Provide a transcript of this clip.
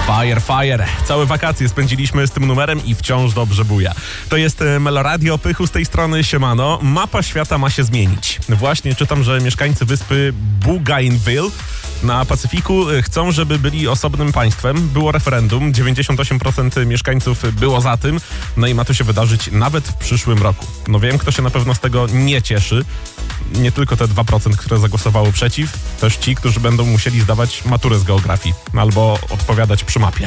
Fire. Całe wakacje spędziliśmy z tym numerem i wciąż dobrze buja. To jest Meloradio, Pychu z tej strony, siemano. Mapa świata ma się zmienić. Właśnie czytam, że mieszkańcy wyspy Bougainville na Pacyfiku chcą, żeby byli osobnym państwem. Było referendum, 98% mieszkańców było za tym, no i ma to się wydarzyć nawet w przyszłym roku. No wiem, kto się na pewno z tego nie cieszy. Nie tylko te 2%, które zagłosowało przeciw, też ci, którzy będą musieli zdawać maturę z geografii albo odpowiadać przy mapie.